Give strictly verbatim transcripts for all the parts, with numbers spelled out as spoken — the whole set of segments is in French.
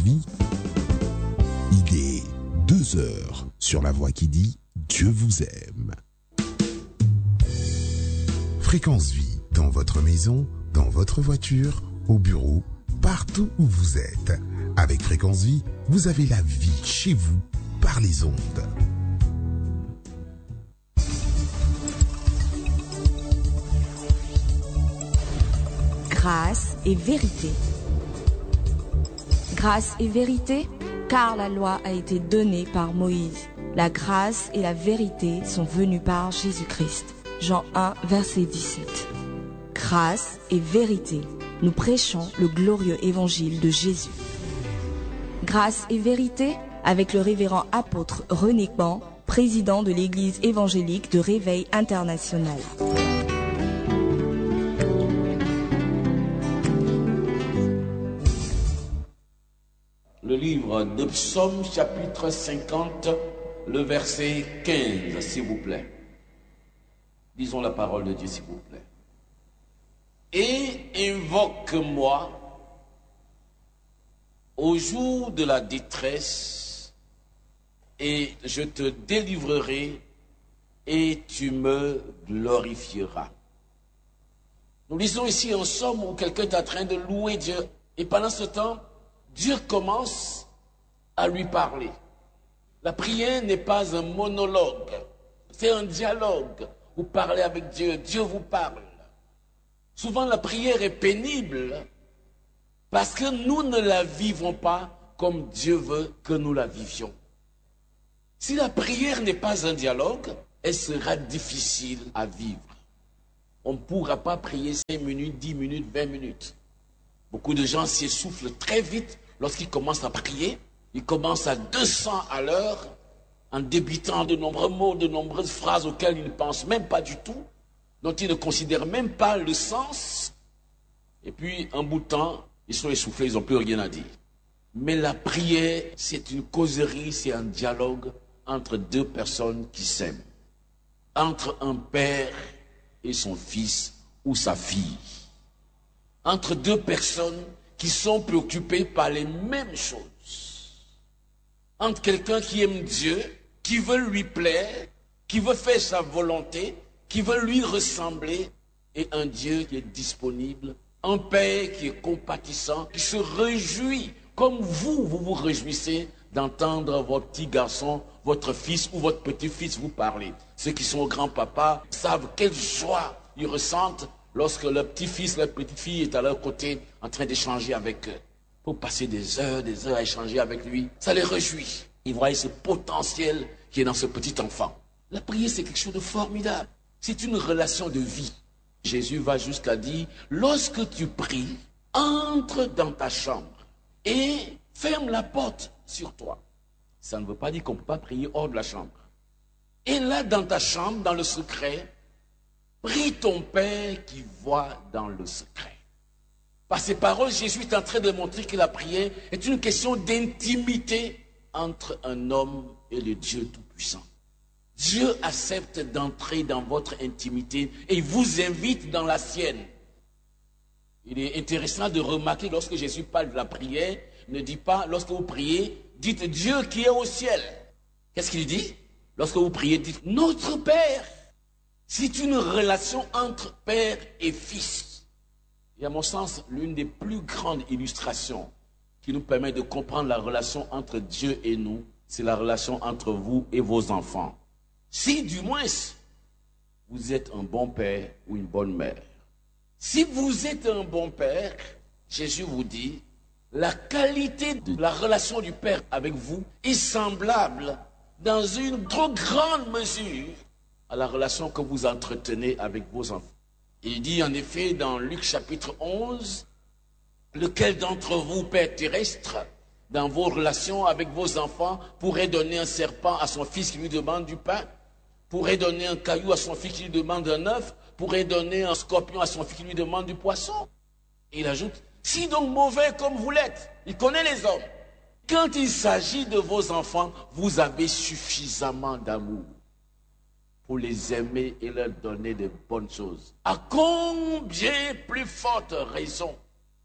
Vie. Idée, deux heures sur la voix qui dit Dieu vous aime. Fréquence Vie, dans votre maison, dans votre voiture, au bureau, partout où vous êtes. Avec Fréquence Vie, vous avez la vie chez vous par les ondes. Grâce et vérité. Grâce et vérité, car la loi a été donnée par Moïse. La grâce et la vérité sont venues par Jésus-Christ. Jean un, verset dix-sept. Grâce et vérité, nous prêchons le glorieux évangile de Jésus. Grâce et vérité, avec le révérend apôtre René Ban, président de l'Église évangélique de Réveil International. Le livre de Psaume, chapitre cinquante, le verset quinze, s'il vous plaît. Disons la parole de Dieu, s'il vous plaît. Et invoque-moi au jour de la détresse, et je te délivrerai, et tu me glorifieras. Nous lisons ici un psaume où quelqu'un est en train de louer Dieu, et pendant ce temps, Dieu commence à lui parler. La prière n'est pas un monologue, c'est un dialogue. Vous parlez avec Dieu, Dieu vous parle. Souvent la prière est pénible parce que nous ne la vivons pas comme Dieu veut que nous la vivions. Si la prière n'est pas un dialogue, elle sera difficile à vivre. On ne pourra pas prier cinq minutes, dix minutes, vingt minutes. Beaucoup de gens s'essoufflent très vite lorsqu'ils commencent à prier. Ils commencent à deux cents à l'heure en débitant de nombreux mots, de nombreuses phrases auxquelles ils ne pensent même pas du tout, dont ils ne considèrent même pas le sens. Et puis, un bout de temps, ils sont essoufflés, ils n'ont plus rien à dire. Mais la prière, c'est une causerie, c'est un dialogue entre deux personnes qui s'aiment. Entre un père et son fils ou sa fille. Entre deux personnes qui sont préoccupées par les mêmes choses. Entre quelqu'un qui aime Dieu, qui veut lui plaire, qui veut faire sa volonté, qui veut lui ressembler, et un Dieu qui est disponible, un Père qui est compatissant, qui se réjouit, comme vous, vous vous réjouissez d'entendre votre petit garçon, votre fils ou votre petit-fils vous parler. Ceux qui sont grands-papas savent quelle joie ils ressentent lorsque leur petit-fils, leur petite-fille est à leur côté en train d'échanger avec eux. Pour passer des heures, des heures à échanger avec lui, ça les réjouit. Ils voient ce potentiel qui est dans ce petit enfant. La prière, c'est quelque chose de formidable. C'est une relation de vie. Jésus va jusqu'à dire, lorsque tu pries, entre dans ta chambre et ferme la porte sur toi. Ça ne veut pas dire qu'on ne peut pas prier hors de la chambre. Et là, dans ta chambre, dans le secret, prie ton Père qui voit dans le secret. Par ces paroles, Jésus est en train de montrer que la prière est une question d'intimité entre un homme et le Dieu Tout-Puissant. Dieu accepte d'entrer dans votre intimité et il vous invite dans la sienne. Il est intéressant de remarquer lorsque Jésus parle de la prière, ne dit pas, lorsque vous priez, dites Dieu qui est au ciel. Qu'est-ce qu'il dit? Lorsque vous priez, dites notre Père. C'est une relation entre père et fils. Et à mon sens, l'une des plus grandes illustrations qui nous permet de comprendre la relation entre Dieu et nous, c'est la relation entre vous et vos enfants. Si du moins vous êtes un bon père ou une bonne mère. Si vous êtes un bon père, Jésus vous dit, la qualité de la relation du père avec vous est semblable dans une trop grande mesure à la relation que vous entretenez avec vos enfants. Il dit en effet dans Luc chapitre onze, lequel d'entre vous, père terrestre, dans vos relations avec vos enfants, pourrait donner un serpent à son fils qui lui demande du pain, pourrait donner un caillou à son fils qui lui demande un œuf, pourrait donner un scorpion à son fils qui lui demande du poisson. Et il ajoute, si donc mauvais comme vous l'êtes, il connaît les hommes. Quand il s'agit de vos enfants, vous avez suffisamment d'amour pour les aimer et leur donner de bonnes choses. À combien plus forte raison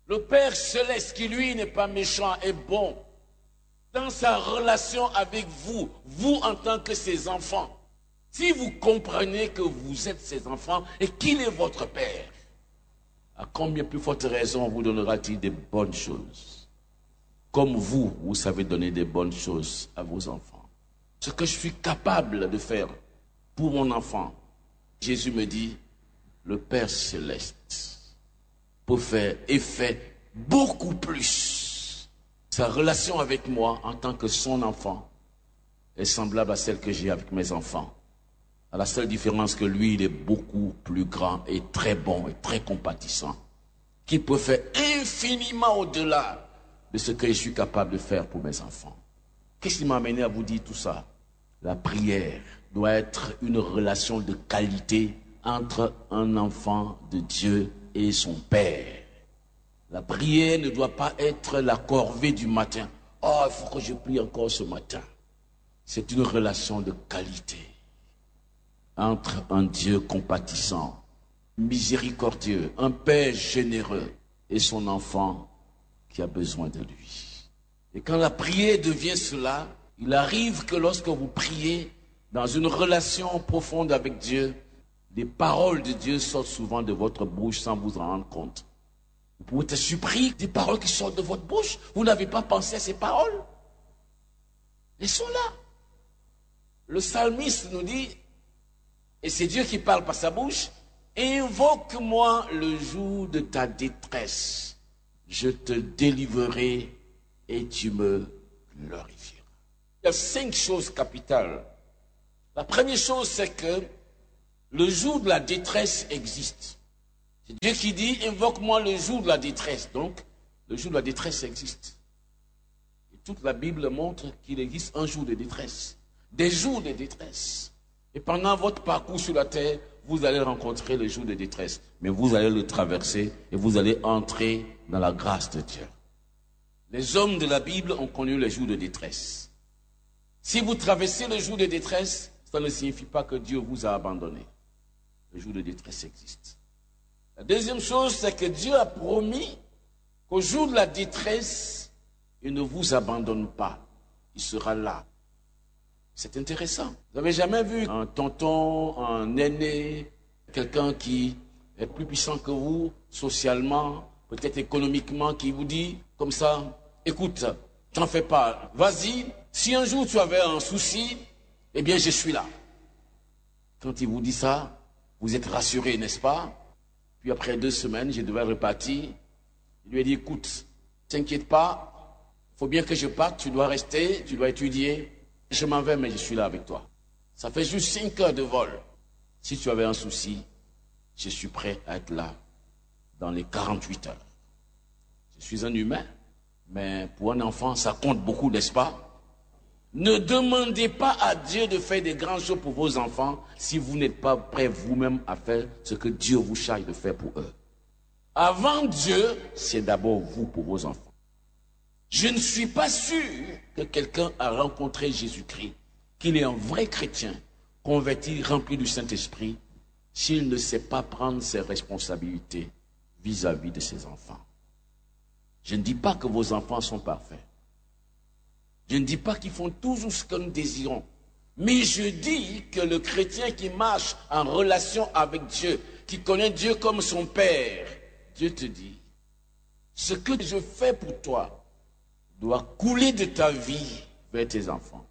Le Père Céleste, qui lui n'est pas méchant, est bon. Dans sa relation avec vous, vous en tant que ses enfants, si vous comprenez que vous êtes ses enfants et qu'il est votre Père, à combien plus forte raison vous donnera-t-il des bonnes choses? Comme vous, vous savez donner des bonnes choses à vos enfants. Ce que je suis capable de faire pour mon enfant, Jésus me dit, le Père Céleste peut faire et fait beaucoup plus. Sa relation avec moi en tant que son enfant est semblable à celle que j'ai avec mes enfants. À la seule différence que lui, il est beaucoup plus grand et très bon et très compatissant, qui peut faire infiniment au-delà de ce que je suis capable de faire pour mes enfants. Qu'est-ce qui m'a amené à vous dire tout ça? La prière doit être une relation de qualité entre un enfant de Dieu et son Père. La prière ne doit pas être la corvée du matin. Oh, il faut que je prie encore ce matin. C'est une relation de qualité entre un Dieu compatissant, miséricordieux, un Père généreux et son enfant qui a besoin de lui. Et quand la prière devient cela, il arrive que lorsque vous priez dans une relation profonde avec Dieu, les paroles de Dieu sortent souvent de votre bouche sans vous en rendre compte. Vous pouvez être surpris des paroles qui sortent de votre bouche. Vous n'avez pas pensé à ces paroles. Elles sont là. Le psalmiste nous dit, et c'est Dieu qui parle par sa bouche, invoque-moi le jour de ta détresse. Je te délivrerai et tu me glorifieras. Il y a cinq choses capitales. La première chose, c'est que le jour de la détresse existe. C'est Dieu qui dit, invoque-moi le jour de la détresse. Donc, le jour de la détresse existe. Et toute la Bible montre qu'il existe un jour de détresse. Des jours de détresse. Et pendant votre parcours sur la terre, vous allez rencontrer le jour de détresse. Mais vous allez le traverser et vous allez entrer dans la grâce de Dieu. Les hommes de la Bible ont connu les jours de détresse. Si vous traversez le jour de détresse, ça ne signifie pas que Dieu vous a abandonné. Le jour de détresse existe. La deuxième chose, c'est que Dieu a promis qu'au jour de la détresse, il ne vous abandonne pas. Il sera là. C'est intéressant. Vous n'avez jamais vu un tonton, un aîné, quelqu'un qui est plus puissant que vous, socialement, peut-être économiquement, qui vous dit comme ça, écoute, t'en fais pas, vas-y, si un jour tu avais un souci, eh bien je suis là. Quand il vous dit ça, vous êtes rassuré, n'est-ce pas? Puis après deux semaines, je devais repartir. Il lui a dit, écoute, t'inquiète pas, il faut bien que je parte, tu dois rester, tu dois étudier. Je m'en vais, mais je suis là avec toi. Ça fait juste cinq heures de vol. Si tu avais un souci, je suis prêt à être là dans les quarante-huit heures. Je suis un humain, mais pour un enfant, ça compte beaucoup, n'est-ce pas? Ne demandez pas à Dieu de faire des grandes choses pour vos enfants si vous n'êtes pas prêt vous-même à faire ce que Dieu vous charge de faire pour eux. Avant Dieu, c'est d'abord vous pour vos enfants. Je ne suis pas sûr que quelqu'un a rencontré Jésus-Christ, qu'il est un vrai chrétien, converti, rempli du Saint-Esprit, s'il ne sait pas prendre ses responsabilités vis-à-vis de ses enfants. Je ne dis pas que vos enfants sont parfaits. Je ne dis pas qu'ils font toujours ce que nous désirons. Mais je dis que le chrétien qui marche en relation avec Dieu, qui connaît Dieu comme son Père, Dieu te dit, ce que je fais pour toi doit couler de ta vie vers tes enfants.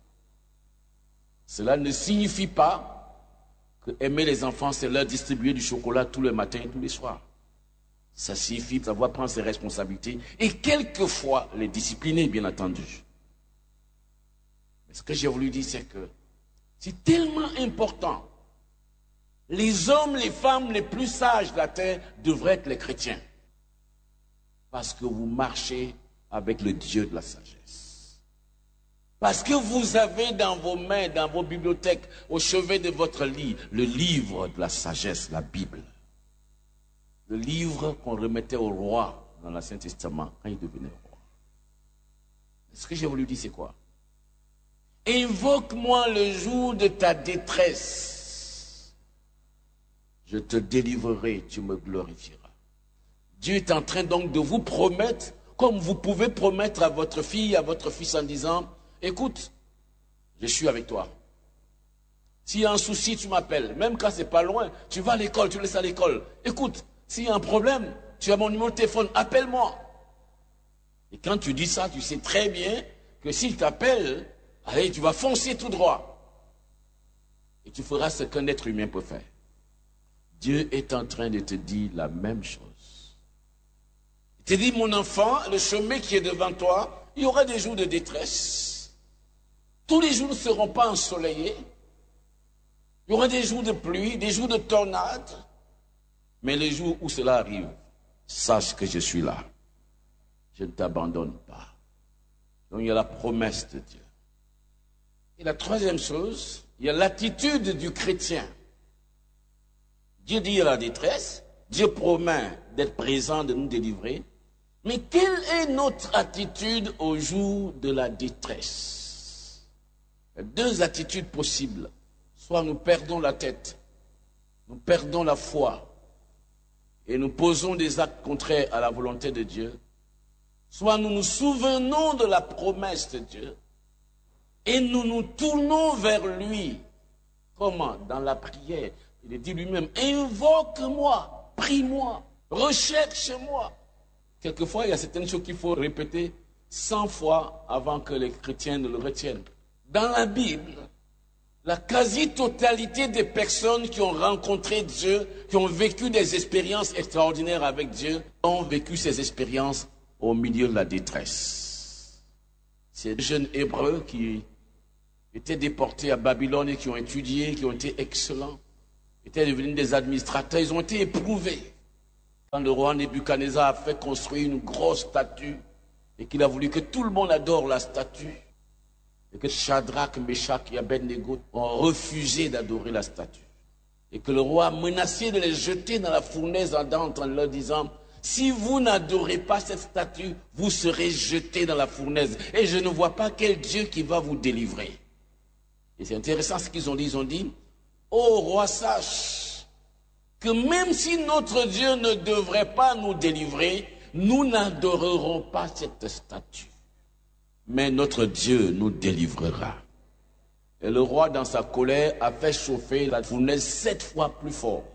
Cela ne signifie pas que aimer les enfants, c'est leur distribuer du chocolat tous les matins et tous les soirs. Ça signifie savoir prendre ses responsabilités et quelquefois les discipliner, bien entendu. Mais ce que j'ai voulu dire, c'est que c'est tellement important. Les hommes, les femmes les plus sages de la terre devraient être les chrétiens. Parce que vous marchez avec le Dieu de la sagesse. Parce que vous avez dans vos mains, dans vos bibliothèques, au chevet de votre lit, le livre de la sagesse, la Bible. Le livre qu'on remettait au roi dans l'Ancien Testament quand il devenait roi. Ce que j'ai voulu dire, c'est quoi? Invoque-moi le jour de ta détresse. Je te délivrerai, tu me glorifieras. Dieu est en train donc de vous promettre, comme vous pouvez promettre à votre fille, à votre fils en disant, écoute, je suis avec toi. S'il y a un souci, tu m'appelles. Même quand c'est pas loin, tu vas à l'école, tu laisses à l'école. Écoute, s'il y a un problème, tu as mon numéro de téléphone, appelle-moi. Et quand tu dis ça, tu sais très bien que s'il t'appelle, allez, tu vas foncer tout droit. Et tu feras ce qu'un être humain peut faire. Dieu est en train de te dire la même chose. Il te dit, mon enfant, le chemin qui est devant toi, il y aura des jours de détresse. Tous les jours ne seront pas ensoleillés. Il y aura des jours de pluie, des jours de tornade. Mais les jours où cela arrive, sache que je suis là. Je ne t'abandonne pas. Donc il y a la promesse de Dieu. Et la troisième chose, il y a l'attitude du chrétien. Dieu dit à la détresse, Dieu promet d'être présent, de nous délivrer. Mais quelle est notre attitude au jour de la détresse? Il y a deux attitudes possibles. Soit nous perdons la tête, nous perdons la foi et nous posons des actes contraires à la volonté de Dieu. Soit nous nous souvenons de la promesse de Dieu et nous nous tournons vers lui. Comment? Dans la prière. Il dit lui-même, invoque-moi, prie-moi, recherche-moi. Quelquefois, il y a certaines choses qu'il faut répéter cent fois avant que les chrétiens ne le retiennent. Dans la Bible, la quasi-totalité des personnes qui ont rencontré Dieu, qui ont vécu des expériences extraordinaires avec Dieu, ont vécu ces expériences au milieu de la détresse. Ces jeunes Hébreux qui étaient déportés à Babylone et qui ont étudié, qui ont été excellents, étaient devenus des administrateurs, ils ont été éprouvés. Quand le roi Nebuchadnezzar a fait construire une grosse statue et qu'il a voulu que tout le monde adore la statue, et que Shadrach, Meshach et Abednego ont refusé d'adorer la statue, et que le roi a menacé de les jeter dans la fournaise ardente en leur disant, si vous n'adorez pas cette statue, vous serez jetés dans la fournaise, et je ne vois pas quel Dieu qui va vous délivrer. Et c'est intéressant ce qu'ils ont dit, ils ont dit, ô roi, sache que même si notre Dieu ne devrait pas nous délivrer, nous n'adorerons pas cette statue. Mais notre Dieu nous délivrera. Et le roi, dans sa colère, a fait chauffer la fournaise sept fois plus fort.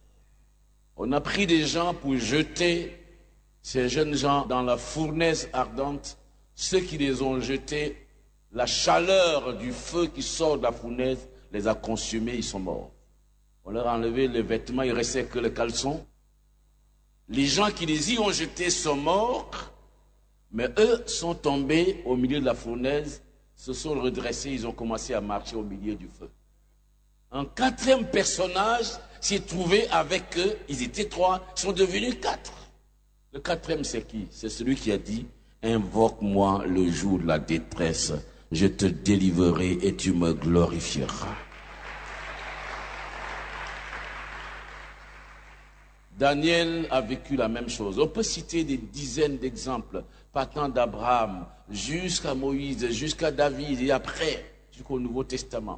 On a pris des gens pour jeter ces jeunes gens dans la fournaise ardente. Ceux qui les ont jetés, la chaleur du feu qui sort de la fournaise les a consumés, ils sont morts. On leur a enlevé les vêtements, il ne restait que le caleçon. Les gens qui les y ont jetés sont morts. Mais eux sont tombés au milieu de la fournaise, se sont redressés, ils ont commencé à marcher au milieu du feu. Un quatrième personnage s'est trouvé avec eux, ils étaient trois, ils sont devenus quatre. Le quatrième c'est qui? C'est celui qui a dit, invoque-moi le jour de la détresse, je te délivrerai et tu me glorifieras. Daniel a vécu la même chose. On peut citer des dizaines d'exemples, partant d'Abraham jusqu'à Moïse, jusqu'à David et après, jusqu'au Nouveau Testament.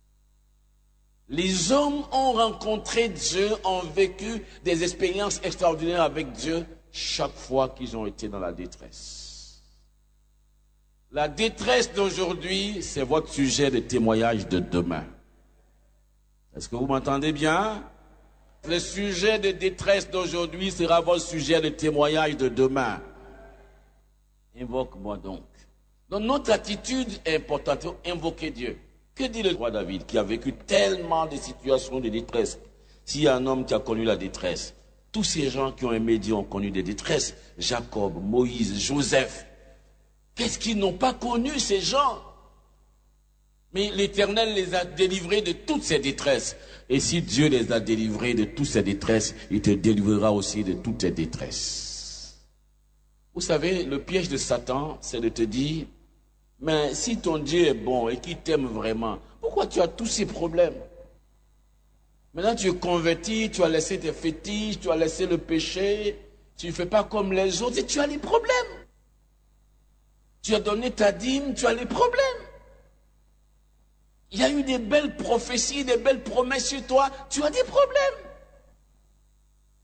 Les hommes ont rencontré Dieu, ont vécu des expériences extraordinaires avec Dieu chaque fois qu'ils ont été dans la détresse. La détresse d'aujourd'hui, c'est votre sujet de témoignage de demain. Est-ce que vous m'entendez bien? Le sujet de détresse d'aujourd'hui sera votre sujet de témoignage de demain. Invoque-moi donc. Donc notre attitude est importante, invoquer Dieu. Que dit le roi David qui a vécu tellement de situations de détresse? S'il y a un homme qui a connu la détresse, tous ces gens qui ont aimé Dieu ont connu des détresses. Jacob, Moïse, Joseph. Qu'est-ce qu'ils n'ont pas connu ces gens? Mais l'Éternel les a délivrés de toutes ces détresses. Et si Dieu les a délivrés de toutes ces détresses, il te délivrera aussi de toutes tes détresses. Vous savez, le piège de Satan, c'est de te dire, mais si ton Dieu est bon et qu'il t'aime vraiment, pourquoi tu as tous ces problèmes? Maintenant tu es converti, tu as laissé tes fétiches, tu as laissé le péché, tu ne fais pas comme les autres et tu as les problèmes. Tu as donné ta dîme, tu as les problèmes. Il y a eu des belles prophéties, des belles promesses sur toi, tu as des problèmes.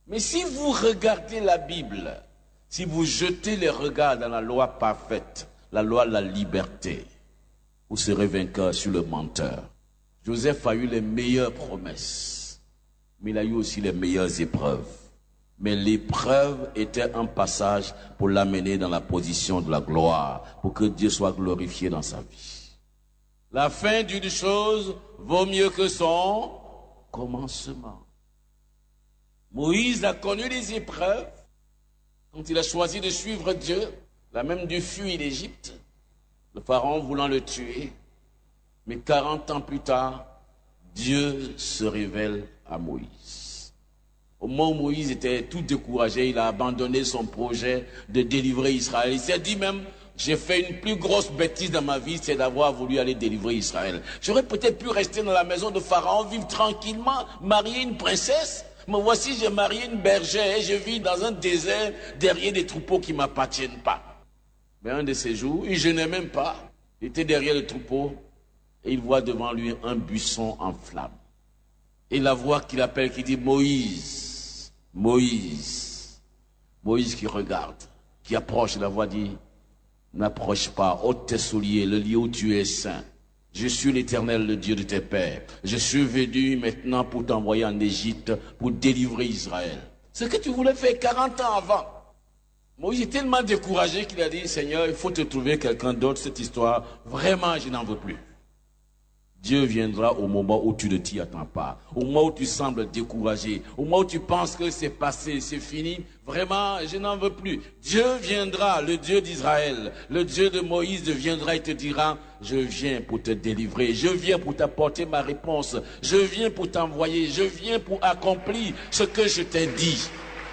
Mais si vous regardez la Bible, si vous jetez les regards dans la loi parfaite, la loi de la liberté, vous serez vainqueur sur le menteur. Joseph a eu les meilleures promesses, mais il a eu aussi les meilleures épreuves. Mais l'épreuve était un passage pour l'amener dans la position de la gloire, pour que Dieu soit glorifié dans sa vie. La fin d'une chose vaut mieux que son commencement. Moïse a connu les épreuves quand il a choisi de suivre Dieu. Il a même dû fuir l'Égypte, le pharaon voulant le tuer. Mais quarante ans plus tard, Dieu se révèle à Moïse. Au moment où Moïse était tout découragé, il a abandonné son projet de délivrer Israël. Il s'est dit même, j'ai fait une plus grosse bêtise dans ma vie, c'est d'avoir voulu aller délivrer Israël. J'aurais peut-être pu rester dans la maison de Pharaon, vivre tranquillement, marier une princesse. Mais voici, j'ai marié une bergère et je vis dans un désert derrière des troupeaux qui ne m'appartiennent pas. Mais un de ces jours, il ne jeûnait même pas. Il était derrière le troupeau et il voit devant lui un buisson en flammes. Et la voix qu'il appelle, qui dit Moïse, Moïse, Moïse qui regarde, qui approche, la voix dit, n'approche pas, ôte tes souliers, le lieu où tu es saint. Je suis l'Éternel, le Dieu de tes pères. Je suis venu maintenant pour t'envoyer en Égypte pour délivrer Israël. Ce que tu voulais faire quarante ans avant. Moïse est tellement découragé qu'il a dit, Seigneur, il faut te trouver quelqu'un d'autre, cette histoire, vraiment, je n'en veux plus. Dieu viendra au moment où tu ne t'y attends pas, au moment où tu sembles découragé, au moment où tu penses que c'est passé, c'est fini, vraiment, je n'en veux plus. Dieu viendra, le Dieu d'Israël, le Dieu de Moïse viendra et te dira, je viens pour te délivrer, je viens pour t'apporter ma réponse, je viens pour t'envoyer, je viens pour accomplir ce que je t'ai dit.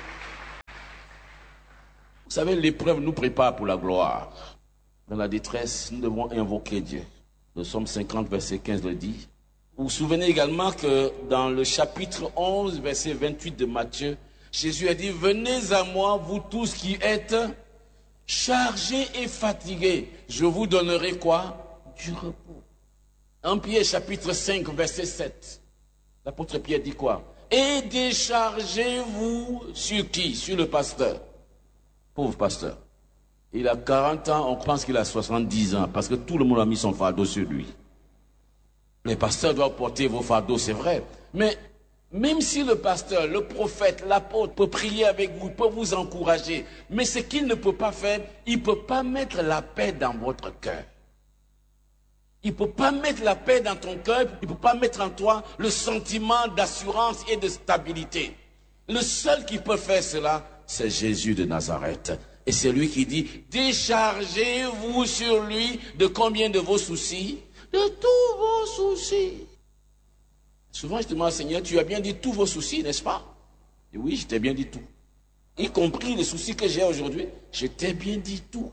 Vous savez, l'épreuve nous prépare pour la gloire. Dans la détresse, nous devons invoquer Dieu. Le psaume cinquante, verset quinze le dit. Vous vous souvenez également que dans le chapitre onze, verset vingt-huit de Matthieu, Jésus a dit, venez à moi, vous tous qui êtes chargés et fatigués. Je vous donnerai quoi? Du repos. En Pierre, chapitre cinq, verset sept. L'apôtre Pierre dit quoi? Et déchargez-vous sur qui? Sur le pasteur. Pauvre pasteur. Il a quarante ans, on pense qu'il a soixante-dix ans, parce que tout le monde a mis son fardeau sur lui. Les pasteurs doivent porter vos fardeaux, c'est vrai. Mais même si le pasteur, le prophète, l'apôtre peut prier avec vous, peut vous encourager, mais ce qu'il ne peut pas faire, il ne peut pas mettre la paix dans votre cœur. Il ne peut pas mettre la paix dans ton cœur, il ne peut pas mettre en toi le sentiment d'assurance et de stabilité. Le seul qui peut faire cela, c'est Jésus de Nazareth. Et c'est lui qui dit, déchargez-vous sur lui de combien de vos soucis? De tous vos soucis. Souvent je demande, Seigneur, tu as bien dit tous vos soucis, n'est-ce pas? Et oui, je t'ai bien dit tout. Y compris les soucis que j'ai aujourd'hui, je t'ai bien dit tout.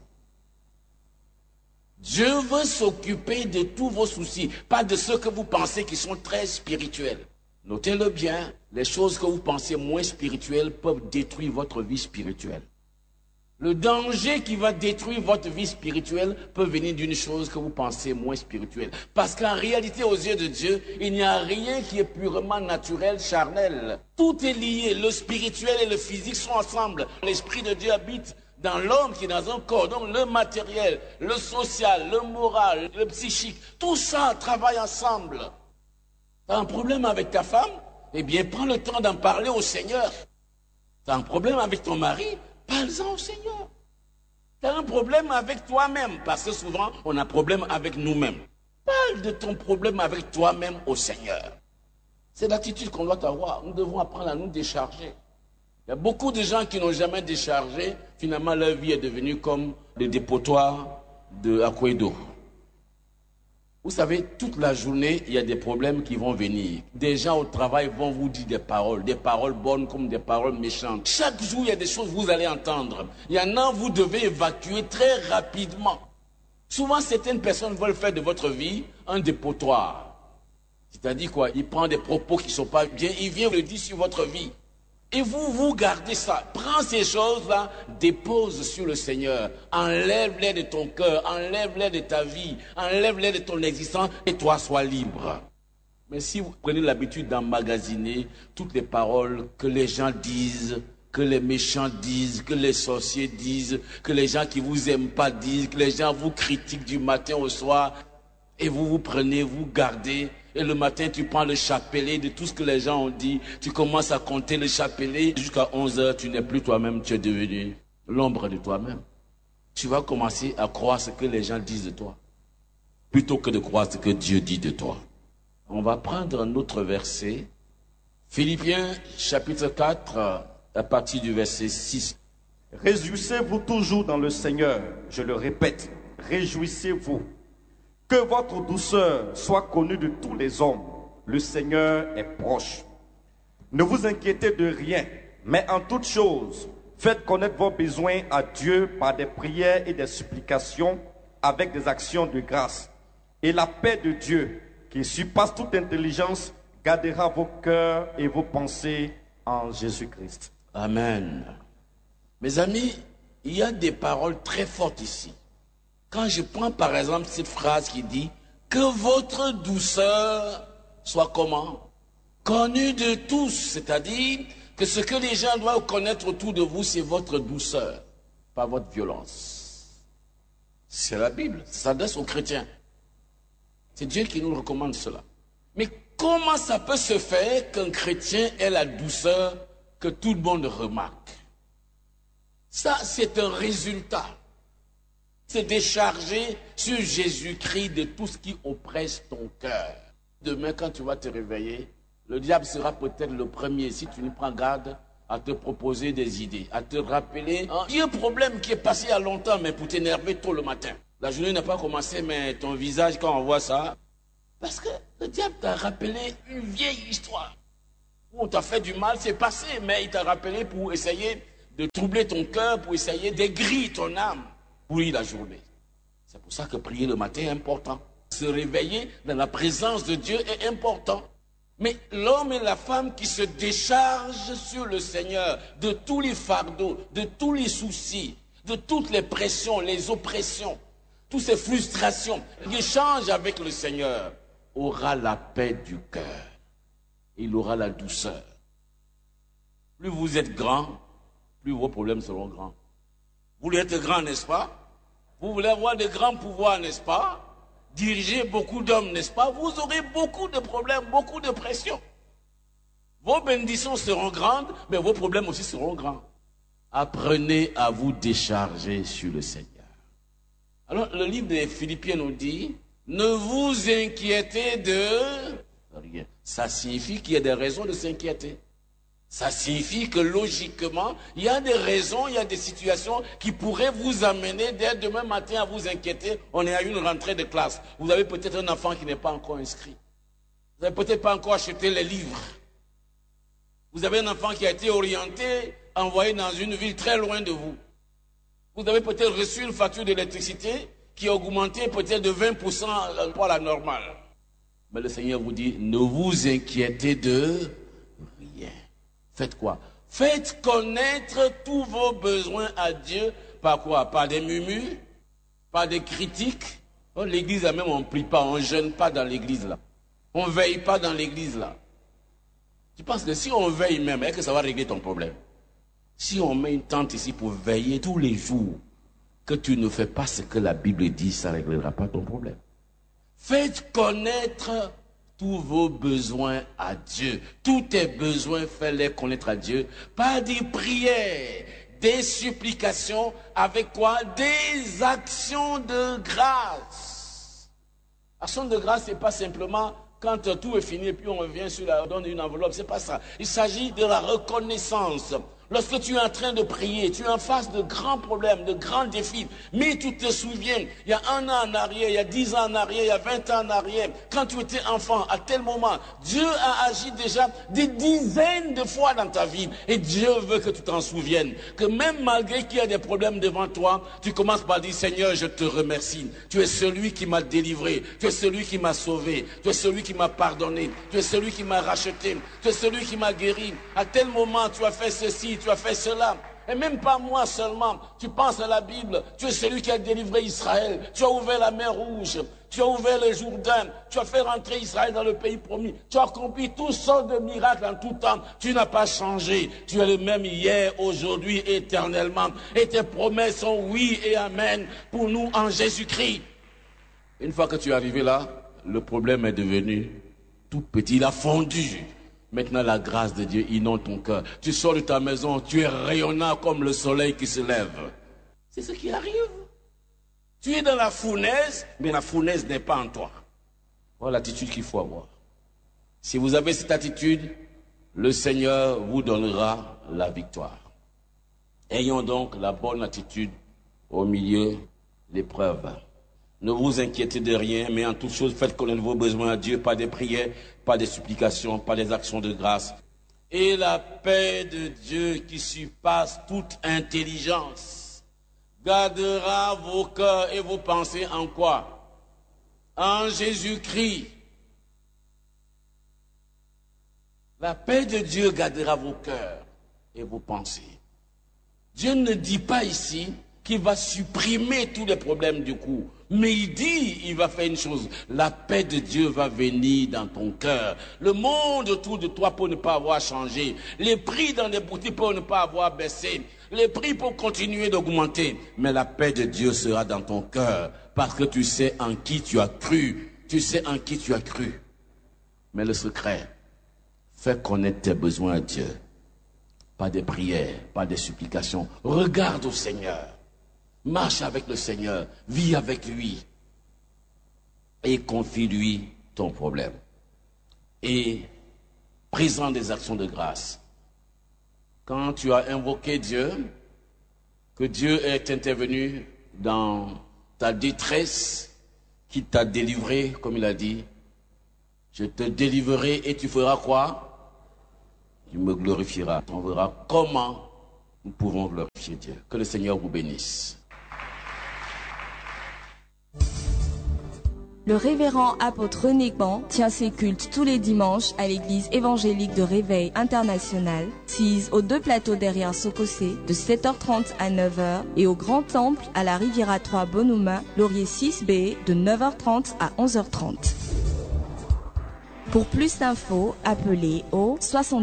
Dieu veut s'occuper de tous vos soucis, pas de ceux que vous pensez qui sont très spirituels. Notez-le bien, les choses que vous pensez moins spirituelles peuvent détruire votre vie spirituelle. Le danger qui va détruire votre vie spirituelle peut venir d'une chose que vous pensez moins spirituelle. Parce qu'en réalité, aux yeux de Dieu, il n'y a rien qui est purement naturel, charnel. Tout est lié, le spirituel et le physique sont ensemble. L'Esprit de Dieu habite dans l'homme qui est dans un corps. Donc le matériel, le social, le moral, le psychique, tout ça travaille ensemble. Tu as un problème avec ta femme? Eh bien, prends le temps d'en parler au Seigneur. Tu as un problème avec ton mari? Parle-en au Seigneur. Tu as un problème avec toi-même, parce que souvent, on a un problème avec nous-mêmes. Parle de ton problème avec toi-même au Seigneur. C'est l'attitude qu'on doit avoir. Nous devons apprendre à nous décharger. Il y a beaucoup de gens qui n'ont jamais déchargé. Finalement, leur vie est devenue comme le dépotoir de Aquedo. Vous savez, toute la journée, il y a des problèmes qui vont venir. Des gens au travail vont vous dire des paroles, des paroles bonnes comme des paroles méchantes. Chaque jour, il y a des choses que vous allez entendre. Il y en a, vous devez évacuer très rapidement. Souvent, certaines personnes veulent faire de votre vie un dépotoir. C'est-à-dire quoi? Ils prennent des propos qui ne sont pas bien, ils viennent le dire sur votre vie. Et vous, vous gardez ça. Prends ces choses-là, dépose sur le Seigneur. Enlève-les de ton cœur, enlève-les de ta vie, enlève-les de ton existence et toi, sois libre. Mais si vous prenez l'habitude d'emmagasiner toutes les paroles que les gens disent, que les méchants disent, que les sorciers disent, que les gens qui vous aiment pas disent, que les gens vous critiquent du matin au soir, et vous vous prenez, vous gardez, et le matin tu prends le chapelet de tout ce que les gens ont dit, tu commences à compter le chapelet, jusqu'à onze heures tu n'es plus toi-même, tu es devenu l'ombre de toi-même. Tu vas commencer à croire ce que les gens disent de toi, plutôt que de croire ce que Dieu dit de toi. On va prendre un autre verset, Philippiens chapitre quatre, à partir du verset six. Réjouissez-vous toujours dans le Seigneur, je le répète, réjouissez-vous. Que votre douceur soit connue de tous les hommes, le Seigneur est proche. Ne vous inquiétez de rien, mais en toute chose, faites connaître vos besoins à Dieu par des prières et des supplications avec des actions de grâce. Et la paix de Dieu, qui surpasse toute intelligence, gardera vos cœurs et vos pensées en Jésus-Christ. Amen. Mes amis, il y a des paroles très fortes ici. Quand je prends par exemple cette phrase qui dit « Que votre douceur soit comment ? Connue de tous », c'est-à-dire que ce que les gens doivent connaître autour de vous, c'est votre douceur, pas votre violence. C'est la Bible, ça s'adresse aux chrétiens. C'est Dieu qui nous recommande cela. Mais comment ça peut se faire qu'un chrétien ait la douceur que tout le monde remarque? Ça, c'est un résultat. C'est décharger sur Jésus-Christ de tout ce qui oppresse ton cœur. Demain, quand tu vas te réveiller, le diable sera peut-être le premier, si tu ne prends garde, à te proposer des idées, à te rappeler un vieux problème qui est passé il y a longtemps, mais pour t'énerver tôt le matin. La journée n'a pas commencé, mais ton visage, quand on voit ça, parce que le diable t'a rappelé une vieille histoire. Où on t'a fait du mal, c'est passé, mais il t'a rappelé pour essayer de troubler ton cœur, pour essayer d'aigrir ton âme, pour y la journée. C'est pour ça que prier le matin est important. Se réveiller dans la présence de Dieu est important. Mais l'homme et la femme qui se déchargent sur le Seigneur de tous les fardeaux, de tous les soucis, de toutes les pressions, les oppressions, toutes ces frustrations, qui échangent avec le Seigneur, aura la paix du cœur. Il aura la douceur. Plus vous êtes grand, plus vos problèmes seront grands. Vous voulez être grand, n'est-ce pas? Vous voulez avoir de grands pouvoirs, n'est-ce pas? Diriger beaucoup d'hommes, n'est-ce pas? Vous aurez beaucoup de problèmes, beaucoup de pression. Vos bénédictions seront grandes, mais vos problèmes aussi seront grands. Apprenez à vous décharger sur le Seigneur. Alors, le livre des Philippiens nous dit, ne vous inquiétez de rien. Ça signifie qu'il y a des raisons de s'inquiéter. Ça signifie que logiquement, il y a des raisons, il y a des situations qui pourraient vous amener dès demain matin à vous inquiéter. On est à une rentrée de classe. Vous avez peut-être un enfant qui n'est pas encore inscrit. Vous n'avez peut-être pas encore acheté les livres. Vous avez un enfant qui a été orienté, envoyé dans une ville très loin de vous. Vous avez peut-être reçu une facture d'électricité qui a augmenté peut-être de vingt pour cent par la normale. Mais le Seigneur vous dit, ne vous inquiétez de rien. Faites quoi? Faites connaître tous vos besoins à Dieu. Par quoi? Par des murmures? Par des critiques? Oh, l'église là même, on ne prie pas, on ne jeûne pas dans l'église là. On ne veille pas dans l'église là. Tu penses que si on veille même, est-ce que ça va régler ton problème? Si on met une tente ici pour veiller tous les jours, que tu ne fais pas ce que la Bible dit, ça ne réglera pas ton problème. Faites connaître tous vos besoins à Dieu. Tous tes besoins, fais-les connaître à Dieu. Par des prières, des supplications, avec quoi? Des actions de grâce. Action de grâce, ce n'est pas simplement quand tout est fini et puis on revient sur la, on donne une enveloppe. Ce n'est pas ça. Il s'agit de la reconnaissance. Lorsque tu es en train de prier, tu es en face de grands problèmes, de grands défis, mais tu te souviens, il y a un an en arrière, il y a dix ans en arrière, il y a vingt ans en arrière, quand tu étais enfant, à tel moment, Dieu a agi déjà des dizaines de fois dans ta vie, et Dieu veut que tu t'en souviennes, que même malgré qu'il y a des problèmes devant toi, tu commences par dire, Seigneur, je te remercie, tu es celui qui m'a délivré, tu es celui qui m'a sauvé, tu es celui qui m'a pardonné, tu es celui qui m'a racheté, tu es celui qui m'a guéri, à tel moment tu as fait ceci, tu as fait cela. Et même pas moi seulement. Tu penses à la Bible. Tu es celui qui a délivré Israël. Tu as ouvert la mer Rouge. Tu as ouvert le Jourdain. Tu as fait rentrer Israël dans le pays promis. Tu as accompli toutes sortes de miracles en tout temps. Tu n'as pas changé. Tu es le même hier, aujourd'hui, éternellement. Et tes promesses sont oui et amen pour nous en Jésus-Christ. Une fois que tu es arrivé là, le problème est devenu tout petit. Il a fondu. Maintenant, la grâce de Dieu inonde ton cœur. Tu sors de ta maison, tu es rayonnant comme le soleil qui se lève. C'est ce qui arrive. Tu es dans la fournaise, mais la fournaise n'est pas en toi. Voilà l'attitude qu'il faut avoir. Si vous avez cette attitude, le Seigneur vous donnera la victoire. Ayons donc la bonne attitude au milieu de l'épreuve. Ne vous inquiétez de rien, mais en toute chose, faites connaître vos besoins à Dieu, pas des prières, pas des supplications, pas des actions de grâce. Et la paix de Dieu qui surpasse toute intelligence gardera vos cœurs et vos pensées en quoi? En Jésus-Christ. La paix de Dieu gardera vos cœurs et vos pensées. Dieu ne dit pas ici qu'il va supprimer tous les problèmes du coup. Mais il dit, il va faire une chose. La paix de Dieu va venir dans ton cœur. Le monde autour de toi peut ne pas avoir changé. Les prix dans les boutiques peuvent ne pas avoir baissé. Les prix peuvent continuer d'augmenter. Mais la paix de Dieu sera dans ton cœur. Parce que tu sais en qui tu as cru. Tu sais en qui tu as cru. Mais le secret, fais connaître tes besoins à Dieu. Pas des prières, pas des supplications. Regarde au Seigneur. Marche avec le Seigneur, vis avec lui et confie-lui ton problème. Et présente des actions de grâce. Quand tu as invoqué Dieu, que Dieu est intervenu dans ta détresse, qui t'a délivré, comme il a dit, je te délivrerai et tu feras quoi? Tu me glorifieras. On verra comment nous pouvons glorifier Dieu. Que le Seigneur vous bénisse. Le révérend apôtre René Ban tient ses cultes tous les dimanches à l'église évangélique de Réveil International, sise aux deux plateaux derrière Sokosé, de sept heures trente à neuf heures, et au Grand Temple à la Riviera trois Bonuma, Laurier six B, de neuf heures trente à onze heures trente. Pour plus d'infos, appelez au soixante